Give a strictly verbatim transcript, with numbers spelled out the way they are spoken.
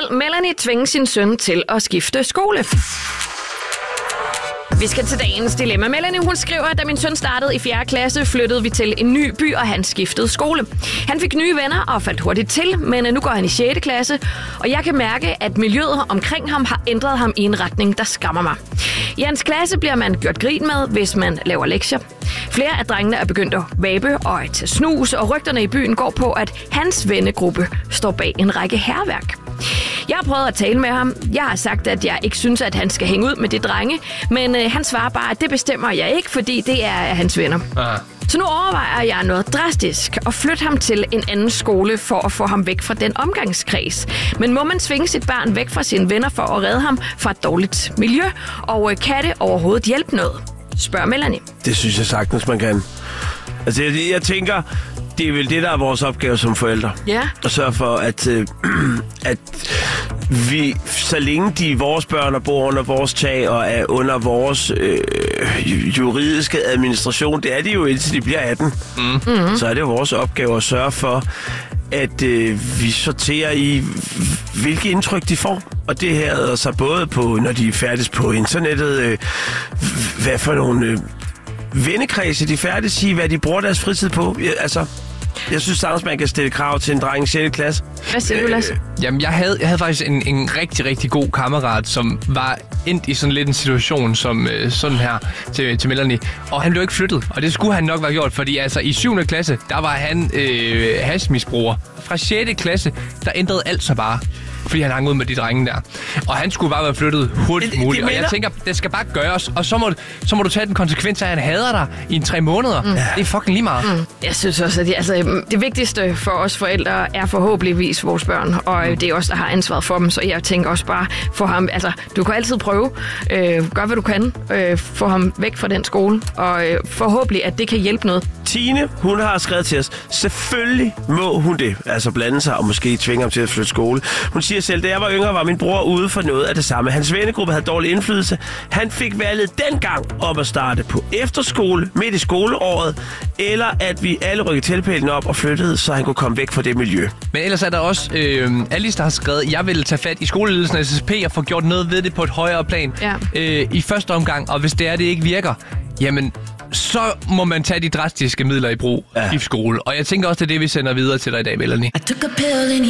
Skal Melanie tvinge sin søn til at skifte skole? Vi skal til dagens dilemma. Melanie, hun skriver, at da min søn startede i fjerde klasse, flyttede vi til en ny by, og han skiftede skole. Han fik nye venner og faldt hurtigt til, men nu går han i sjette klasse, og jeg kan mærke, at miljøet omkring ham har ændret ham i en retning, der skræmmer mig. I hans klasse bliver man gjort grin med, hvis man laver lektier. Flere af drengene er begyndt at vape og at snus, og rygterne i byen går på, at hans vennegruppe står bag en række hærværk. Jeg har prøvet at tale med ham. Jeg har sagt, at jeg ikke synes, at han skal hænge ud med de drenge, men øh, han svarer bare, at det bestemmer jeg ikke, fordi det er hans venner. Aha. Så nu overvejer jeg noget drastisk og flytte ham til en anden skole for at få ham væk fra den omgangskreds. Men må man tvinge sit barn væk fra sine venner for at redde ham fra et dårligt miljø? Og øh, kan det overhovedet hjælpe noget? Spørger Melanie. Det synes jeg sagtens, man kan. Altså, jeg, jeg tænker... Det er vel det, der er vores opgave som forældre. Ja. At sørge for, at, øh, at vi, så længe de vores børn og bor under vores tag og er under vores øh, juridiske administration, det er de jo indtil de bliver atten, mm. Mm-hmm. så er det jo vores opgave at sørge for, at øh, vi sorterer i, hvilke indtryk de får. Og det her er så både på, når de er færdige på internettet, øh, hvad for nogle... Øh, vennekredse, de færdige i, hvad de bruger deres fritid på. Jeg, altså, jeg synes sagtens, man kan stille krav til en dreng i sjette klasse. Hvad siger du, Lasse? Øh, jamen, jeg havde, jeg havde faktisk en, en rigtig, rigtig god kammerat, som var endt i sådan lidt en situation som øh, sådan her til, til Melanie. Og han blev ikke flyttet, og det skulle han nok være gjort, fordi altså i syvende klasse, der var han øh, hashmisbruger. Fra sjette klasse, der ændrede alt sig bare. Fordi han hang ud med de drenge der. Og han skulle bare være flyttet hurtigt muligt. Og jeg tænker, det skal bare gøres. Og så må, så må du tage den konsekvens af, at han hader dig i en tre måneder. Mm. Det er fucking lige meget. Mm. Jeg synes også, at det, altså, det vigtigste for os forældre er forhåbentligvis vores børn. Og mm. det er os, der har ansvaret for dem. Så jeg tænker også bare for ham. Altså, du kan altid prøve. Øh, gør, hvad du kan. Øh, få ham væk fra den skole. Og øh, forhåbentlig, at det kan hjælpe noget. Tine, hun har skrevet til os. Selvfølgelig må hun det. Altså blande sig og måske tvinge ham til at flytte skole. Hun siger selv, da jeg var yngre, var min bror ude for noget af det samme. Hans vennegruppe havde dårlig indflydelse. Han fik valget dengang om at starte på efterskole midt i skoleåret, eller at vi alle rykkede tilpælen op og flyttede, så han kunne komme væk fra det miljø. Men ellers er der også øh, Alice, der har skrevet, at jeg vil tage fat i skoleledelsen af S S P og få gjort noget ved det på et højere plan ja. øh, i første omgang. Og hvis det er, det ikke virker, jamen så må man tage de drastiske midler i brug ja. i skole. Og jeg tænker også, det er det, vi sender videre til dig i dag, Melanie.